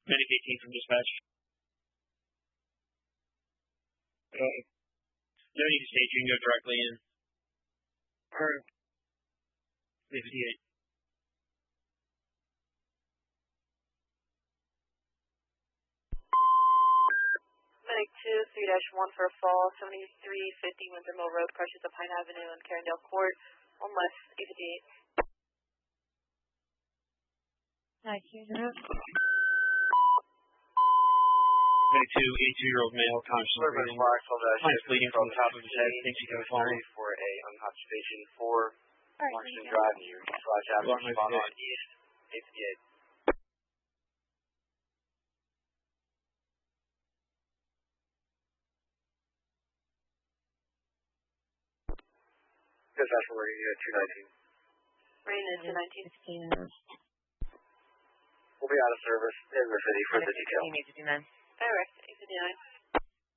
Medic 18 from dispatch. No need to stage, you can go directly in. Alright. 58. Medic 2, 3-1 for a fall, 7350 Windsor Mill Road, crushes up Pine Avenue and Carindale Court, on left, 858. Nice, here's a road. Medic 2, 82-year-old male, conscious bleeding. Bleeding from the top of his head, thinks he could have fallen. For a unhopped station 4, Washington Drive, near Slash Avenue, respond on East, 858. Dispatch, we're reading at 219. Reading at 219. We'll be out of service in the city for the detail. Alright, 859.